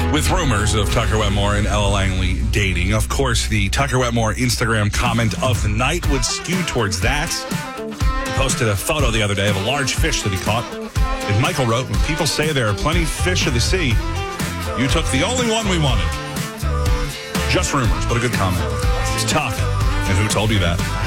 With rumors of Tucker Wetmore and Ella Langley dating, of course, the Tucker Wetmore Instagram comment of the night would skew towards that. He posted a photo the other day of a large fish that he caught. And Michael wrote, when people say there are plenty of fish of the sea, you took the only one we wanted. Just rumors, but a good comment. It's Tuck. And who told you that?